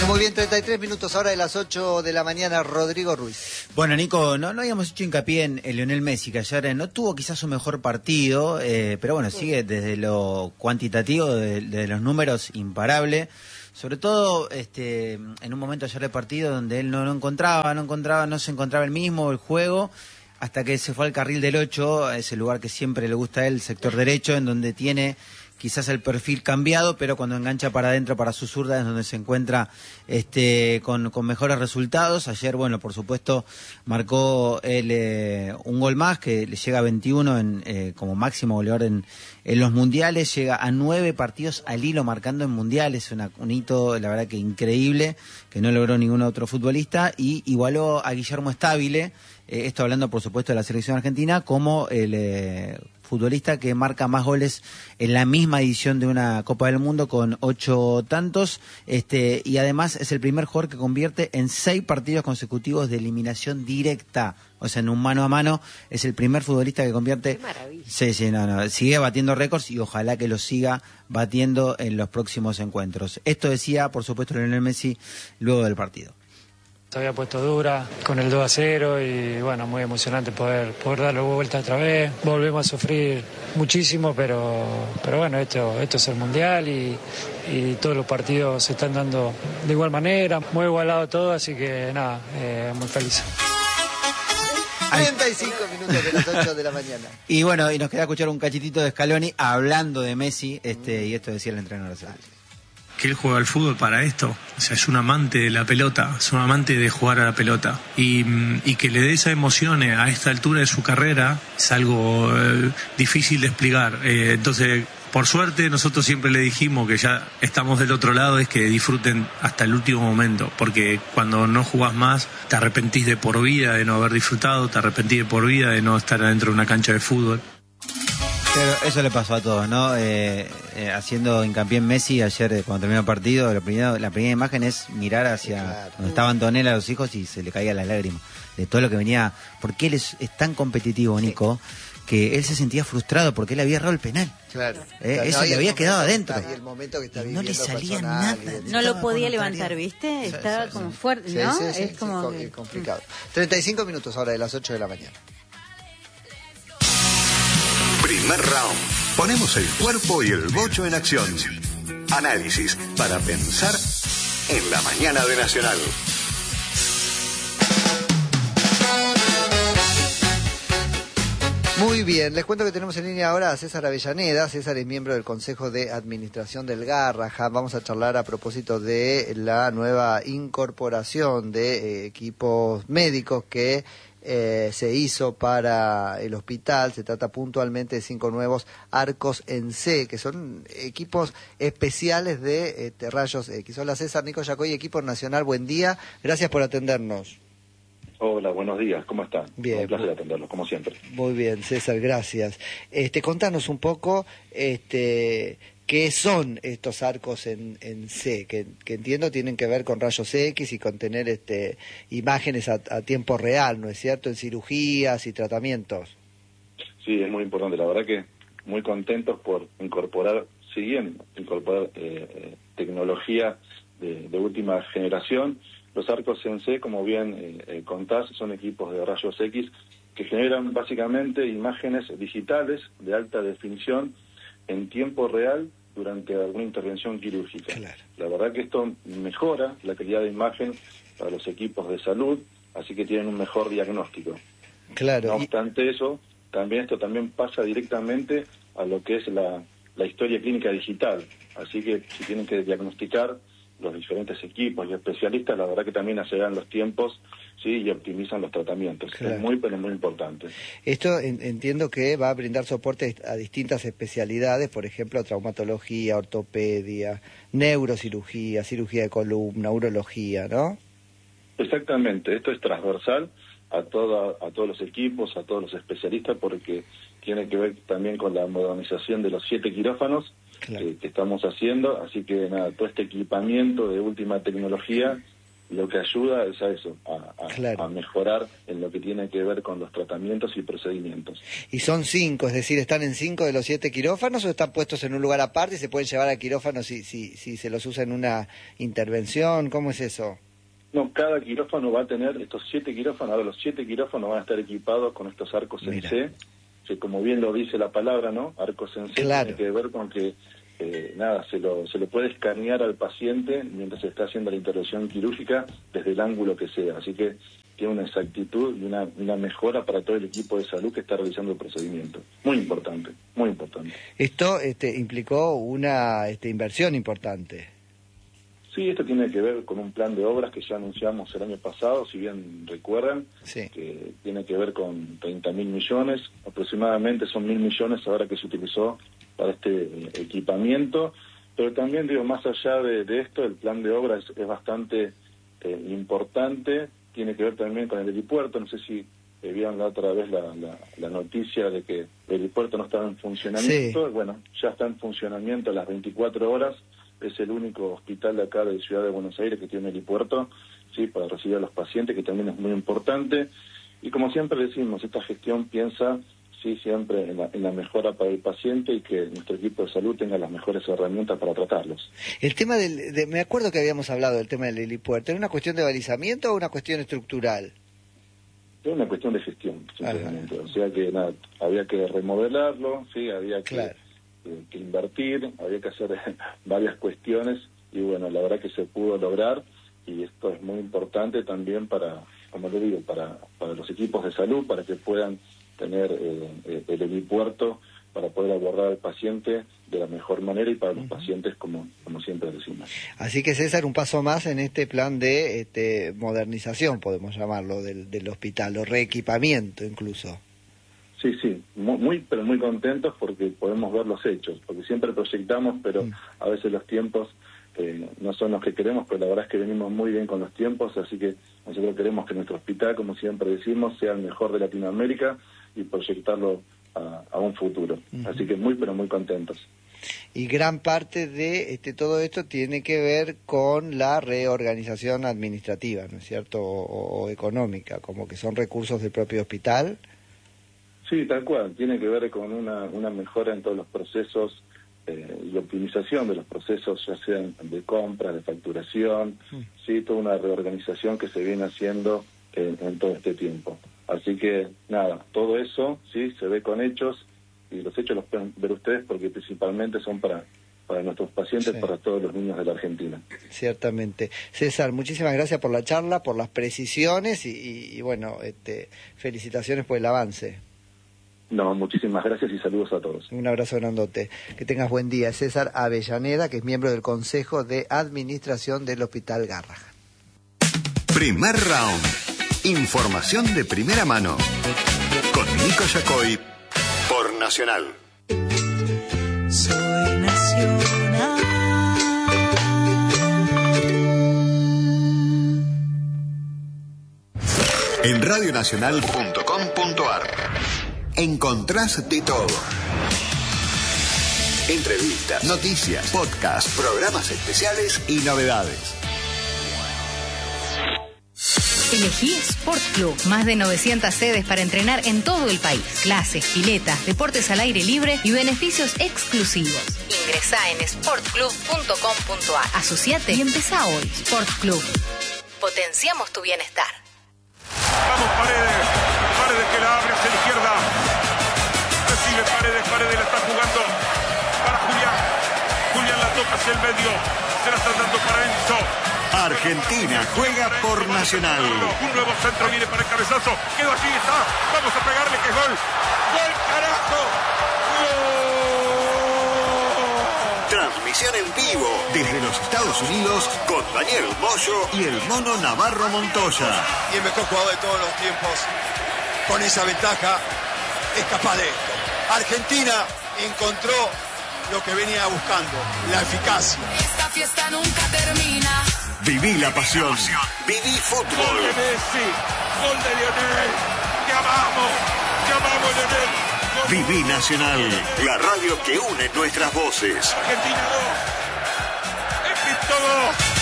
Muy bien, 33 minutos ahora de las 8 de la mañana, Rodrigo Ruiz. Bueno, Nico, no habíamos hecho hincapié en Lionel Messi, que ayer no tuvo quizás su mejor partido, pero bueno, sigue desde lo cuantitativo, de los números, imparable. Sobre todo en un momento ayer de partido donde él no se encontraba el mismo, el juego, hasta que se fue al carril del 8, ese lugar que siempre le gusta a él, el sector derecho, en donde tiene quizás el perfil cambiado, pero cuando engancha para adentro, para su zurda, es donde se encuentra con mejores resultados. Ayer, bueno, por supuesto, marcó él un gol más, que le llega a 21 como máximo goleador en los mundiales, llega a 9 partidos al hilo marcando en mundiales, un hito, la verdad que increíble, que no logró ningún otro futbolista, y igualó a Guillermo Stabile, esto hablando por supuesto de la selección argentina, como el futbolista que marca más goles en la misma edición de una Copa del Mundo, con 8 tantos, y además es el primer jugador que convierte en 6 partidos consecutivos de eliminación directa, o sea, en un mano a mano, es el primer futbolista que convierte. ¡Qué maravilla! Sí, sigue batiendo récords y ojalá que lo siga batiendo en los próximos encuentros. Esto decía, por supuesto, Lionel Messi luego del partido. Se había puesto dura con el 2-0 y bueno, muy emocionante poder darle vuelta otra vez. Volvemos a sufrir muchísimo, pero bueno, esto es el Mundial y todos los partidos se están dando de igual manera, muy igualado todo, así que nada, muy feliz. 35 minutos de las 8 de la mañana. Y bueno, y nos queda escuchar un cachitito de Scaloni hablando de Messi, y esto decía el entrenador. Que él juega al fútbol para esto, o sea, es un amante de la pelota, es un amante de jugar a la pelota, y que le dé esa emoción a esta altura de su carrera es algo difícil de explicar. Entonces, por suerte, nosotros siempre le dijimos que ya estamos del otro lado, es que disfruten hasta el último momento, porque cuando no jugás más te arrepentís de por vida de no haber disfrutado, te arrepentís de por vida de no estar adentro de una cancha de fútbol. Pero eso le pasó a todos, ¿no? Haciendo hincapié en Messi, ayer cuando terminó el partido, la primera imagen es mirar hacia donde estaba Antonella, los hijos, y se le caían las lágrimas de todo lo que venía, porque él es tan competitivo, Nico, que él se sentía frustrado porque él había errado el penal. Claro. Eso le había quedado adentro. Y el momento que está no le salía personal, nada. No lo podía levantar, ¿viste? Estaba como fuerte, ¿no? Sí, es como complicado. 35 minutos ahora de las 8 de la mañana. Primer round. Ponemos el cuerpo y el bocho en acción. Análisis para pensar en la mañana de Nacional. Muy bien, les cuento que tenemos en línea ahora a César Avellaneda. César es miembro del Consejo de Administración del Garrahan. Vamos a charlar a propósito de la nueva incorporación de equipos médicos que se hizo para el hospital. Se trata puntualmente de 5 nuevos arcos en C, que son equipos especiales de rayos X. Hola César, Nico Yacoy, equipo nacional, buen día, gracias por atendernos. Hola, buenos días, ¿cómo están? Bien. Un placer atenderlos, como siempre. Muy bien, César, gracias. Contanos un poco qué son estos arcos en C, que entiendo tienen que ver con rayos X y con tener imágenes a tiempo real, ¿no es cierto?, en cirugías y tratamientos. Sí, es muy importante, la verdad que muy contentos por incorporar tecnología de última generación. Los arcos en C, como bien contás, son equipos de rayos X que generan básicamente imágenes digitales de alta definición en tiempo real durante alguna intervención quirúrgica. Claro. La verdad que esto mejora la calidad de imagen para los equipos de salud, así que tienen un mejor diagnóstico. Claro. No obstante eso, esto también pasa directamente a lo que es la historia clínica digital, así que si tienen que diagnosticar los diferentes equipos y especialistas, la verdad que también aceleran los tiempos, sí, y optimizan los tratamientos. Claro. Es muy importante. Esto entiendo que va a brindar soporte a distintas especialidades, por ejemplo, traumatología, ortopedia, neurocirugía, cirugía de columna, urología, ¿no? Exactamente, esto es transversal a todos los equipos, a todos los especialistas, porque tiene que ver también con la modernización de los 7 quirófanos. Claro. Que estamos haciendo, así que nada, todo este equipamiento de última tecnología lo que ayuda es a eso, Claro. a mejorar en lo que tiene que ver con los tratamientos y procedimientos. Y son 5, es decir, ¿están en 5 de los 7 quirófanos o están puestos en un lugar aparte y se pueden llevar a quirófano si se los usa en una intervención? ¿Cómo es eso? No, cada quirófano va a tener estos 7 quirófanos, ahora los 7 quirófanos van a estar equipados con estos arcos en Mira. C, que como bien lo dice la palabra, ¿no? Arcos en C, Claro. tiene que ver con que se lo puede escanear al paciente mientras se está haciendo la intervención quirúrgica desde el ángulo que sea, así que tiene una exactitud y una mejora para todo el equipo de salud que está realizando el procedimiento. Muy importante, muy importante. Esto implicó una inversión importante. Sí, esto tiene que ver con un plan de obras que ya anunciamos el año pasado, si bien recuerdan, Sí. que tiene que ver con 30.000 millones, aproximadamente son 1.000 millones ahora que se utilizó para este equipamiento, pero también digo, más allá de esto, el plan de obras es bastante importante, tiene que ver también con el helipuerto, no sé si vieron la otra vez la noticia de que el helipuerto no estaba en funcionamiento. Sí. Bueno, ya está en funcionamiento a las 24 horas, es el único hospital de acá de Ciudad de Buenos Aires que tiene helipuerto, sí, para recibir a los pacientes, que también es muy importante. Y como siempre decimos, esta gestión piensa siempre en la mejora para el paciente y que nuestro equipo de salud tenga las mejores herramientas para tratarlos. El tema me acuerdo que habíamos hablado del tema del helipuerto, ¿era una cuestión de balizamiento o una cuestión estructural? Es una cuestión de gestión, sinceramente. O sea que nada, había que remodelarlo, sí, había que, Claro. Que invertir, había que hacer varias cuestiones y bueno, la verdad que se pudo lograr y esto es muy importante también para, como le digo, para los equipos de salud, para que puedan tener el helipuerto para poder abordar al paciente de la mejor manera y para los pacientes como siempre decimos. Así que César, un paso más en este plan de modernización, podemos llamarlo, del hospital, o reequipamiento incluso. Sí, pero muy contentos porque podemos ver los hechos, porque siempre proyectamos, pero a veces los tiempos no son los que queremos, pero la verdad es que venimos muy bien con los tiempos, así que nosotros queremos que nuestro hospital, como siempre decimos, sea el mejor de Latinoamérica y proyectarlo a un futuro. Así que pero muy contentos. Y gran parte de todo esto tiene que ver con la reorganización administrativa, ¿no es cierto? O económica, como que son recursos del propio hospital. Sí, tal cual. Tiene que ver con una mejora en todos los procesos y optimización de los procesos, ya sean de compra, de facturación, sí, toda una reorganización que se viene haciendo en todo este tiempo. Así que, nada, todo eso, sí, se ve con hechos, y los hechos los pueden ver ustedes porque principalmente son para nuestros pacientes, Sí. para todos los niños de la Argentina. Ciertamente. César, muchísimas gracias por la charla, por las precisiones y bueno, felicitaciones por el avance. No, muchísimas gracias y saludos a todos. Un abrazo grandote. Que tengas buen día. César Avellaneda, que es miembro del Consejo de Administración del Hospital Garrahan. Primer round. Información de primera mano. Con Nico Yacoy por Nacional. Soy Nacional. En radionacional.com.ar encontrás de todo. Entrevistas, noticias, podcasts, programas especiales y novedades. Elegí Sport Club. Más de 900 sedes para entrenar en todo el país. Clases, piletas, deportes al aire libre y beneficios exclusivos. Ingresá en sportclub.com.ar. Asociate y empezá hoy. Sport Club. Potenciamos tu bienestar. Vamos Paredes que la abre hacia la izquierda. Recibe Paredes la está jugando para Julián la toca hacia el medio. Se la está dando para Enzo. Argentina juega por Nacional. Un nuevo centro viene para el cabezazo. Quedó allí, está. Vamos a pegarle que es gol. ¡Gol, carajo! ¡Gol! Transmisión en vivo desde los Estados Unidos con Daniel Moyo y el Mono Navarro Montoya. Y el mejor jugador de todos los tiempos, con esa ventaja, es capaz de esto. Argentina encontró lo que venía buscando, la eficacia. Esta fiesta nunca termina. Viví la pasión. Viví Gol fútbol. de Messi. Gol de Lionel. Te amamos, Lionel. Gol Viví Nacional. La radio que une nuestras voces. Argentina 2. Egipto 2.